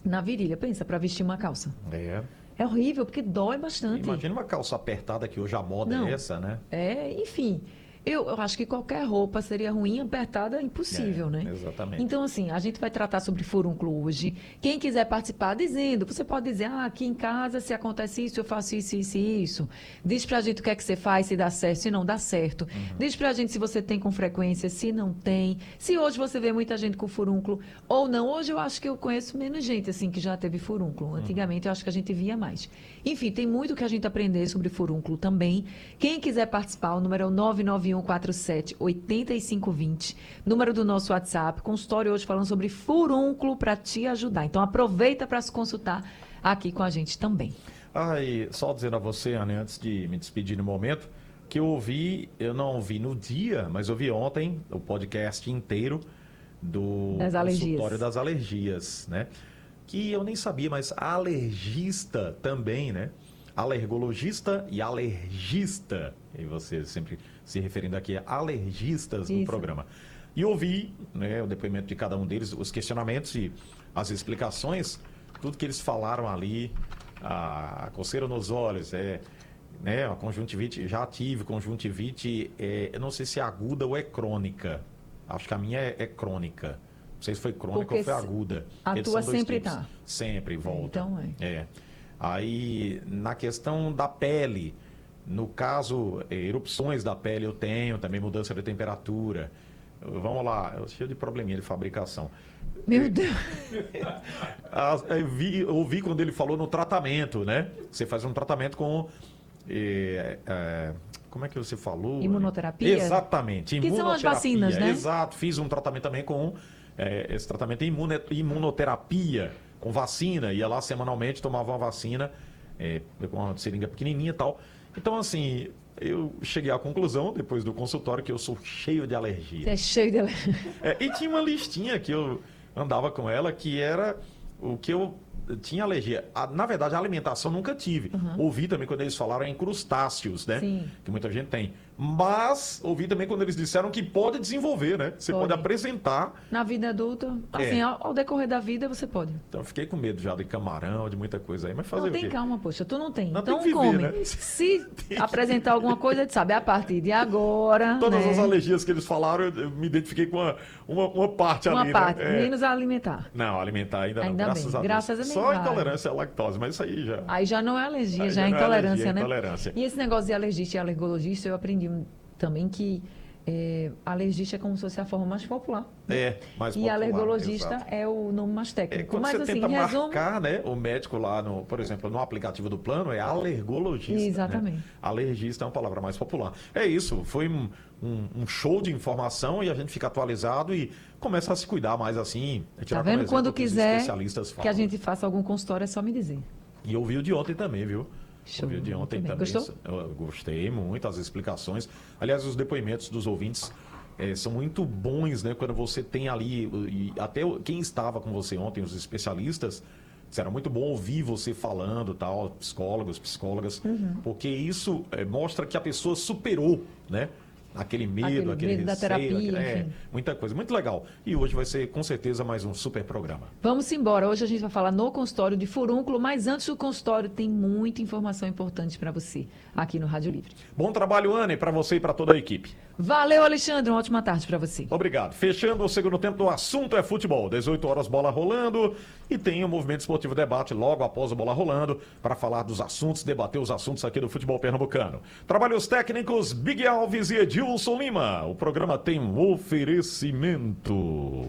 Na virilha, pensa, para vestir uma calça. É. É horrível, porque dói bastante. Imagina uma calça apertada, que hoje a moda Não. é essa, né? Enfim, eu acho que qualquer roupa seria ruim, apertada, impossível, né? Exatamente. Então, assim, a gente vai tratar sobre furúnculo hoje. Quem quiser participar, dizendo, você pode dizer, aqui em casa, se acontece isso, eu faço isso, isso e isso. Diz pra gente o que é que você faz, se dá certo, se não dá certo. Diz pra gente se você tem com frequência, se não tem. Se hoje você vê muita gente com furúnculo ou não. Hoje eu acho que eu conheço menos gente, assim, que já teve furúnculo. Antigamente eu acho que a gente via mais. Enfim, tem muito que a gente aprender sobre furúnculo também. Quem quiser participar, o número é o 99147-8520. Número do nosso WhatsApp. Consultório hoje falando sobre furúnculo para te ajudar. Então aproveita para se consultar aqui com a gente também. E só dizendo a você, Anne, antes de me despedir no momento, que eu não ouvi no dia, mas ouvi ontem o podcast inteiro do Das alergias. consultório das alergias, né? Que eu nem sabia, mas alergista também, né? Alergologista e alergista. E você sempre se referindo aqui a alergistas no Isso. programa. E ouvi, né, o depoimento de cada um deles, os questionamentos e as explicações, tudo que eles falaram ali, a coceira nos olhos, né, a conjuntivite, já tive conjuntivite, eu não sei se é aguda ou é crônica. Acho que a minha é crônica. Não sei se foi crônica Porque ou foi aguda. a Eles tua são dois sempre tipos. tá. Sempre volta. Então Aí, na questão da pele, no caso, erupções da pele eu tenho, também mudança de temperatura. Vamos lá, eu cheio de probleminha de fabricação. Meu Deus. Ouvi quando ele falou no tratamento, né? Você faz um tratamento com... como é que você falou? Imunoterapia? Exatamente, Que são as imunoterapia. vacinas, né? Exato, fiz um tratamento também com esse tratamento de imunoterapia, com vacina. Ia lá semanalmente, tomava uma vacina, com uma seringa pequenininha e tal. Então, assim, eu cheguei à conclusão, depois do consultório, que eu sou cheio de alergia. Você é cheio de alergia. E tinha uma listinha que eu andava com ela, que era o que eu tinha alergia. Na verdade, a alimentação nunca tive. Ouvi também quando eles falaram em crustáceos, né? Sim. Que muita gente tem. Mas ouvi também quando eles disseram que pode desenvolver, né? Você pode apresentar. Na vida adulta, assim, ao decorrer da vida, você pode. Então eu fiquei com medo já de camarão, de muita coisa aí. Mas fazer Não, o tem quê? calma, poxa, tu não tem. Não, Então tem que viver, come. né? Se apresentar alguma coisa, a gente sabe, a partir de agora, Todas né? as alergias que eles falaram, eu me identifiquei com uma parte ali, Uma parte, né? menos a alimentar. Não, alimentar ainda não, Ainda graças bem, a Deus. graças a Deus. Só intolerância à lactose, mas isso aí já... Aí já não é alergia, Aí já é já não é intolerância, alergia, é né? intolerância. E esse negócio de alergista e alergologista, eu aprendi também que alergista é como se fosse a forma mais popular. Mais E popular, alergologista exato. é o nome mais técnico. Quando Mas você assim, tenta em resumo... marcar, né, o médico lá, por exemplo, no aplicativo do plano, é alergologista. Exatamente. Né? Alergista é uma palavra mais popular. É isso, foi um show de informação e a gente fica atualizado e começa a se cuidar mais assim. Tá vendo? Quando quiser especialistas que a gente faça algum consultório, é só me dizer. E ouvi o de ontem também, viu? Show. Ouvi o de ontem Muito bem. também. Gostou? Eu gostei muito, as explicações. Aliás, os depoimentos dos ouvintes são muito bons, né? Quando você tem ali, e até quem estava com você ontem, os especialistas, era muito bom ouvir você falando, tal, psicólogos, psicólogas, porque isso mostra que a pessoa superou, né? Aquele medo, aquele medo da receio, terapia, enfim. muita coisa, muito legal. E hoje vai ser, com certeza, mais um super programa. Vamos embora. Hoje a gente vai falar no consultório de furúnculo, mas antes do consultório tem muita informação importante para você aqui no Rádio Livre. Bom trabalho, Anne, para você e para toda a equipe. Valeu, Alexandre. Uma ótima tarde para você. Obrigado. Fechando o segundo tempo do Assunto é Futebol. 18 horas, bola rolando. E tem o Movimento Esportivo Debate logo após a bola rolando para falar dos assuntos, debater os assuntos aqui do futebol pernambucano. Trabalhos técnicos, Big Alves e Edilson Lima. O programa tem um oferecimento.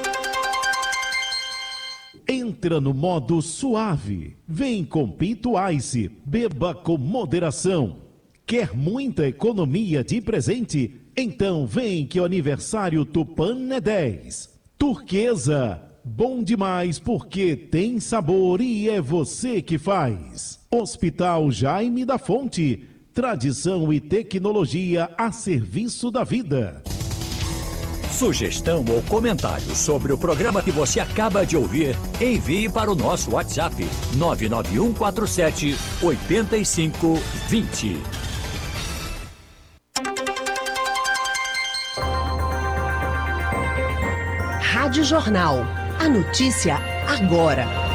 Entra no modo suave. Vem com Pinto Ice. Beba com moderação. Quer muita economia de presente? Então vem que o aniversário Tupan é 10. Turquesa. Bom demais porque tem sabor e é você que faz. Hospital Jaime da Fonte. Tradição e tecnologia a serviço da vida. Sugestão ou comentário sobre o programa que você acaba de ouvir, envie para o nosso WhatsApp 99147-8520. Rádio Jornal. A notícia agora.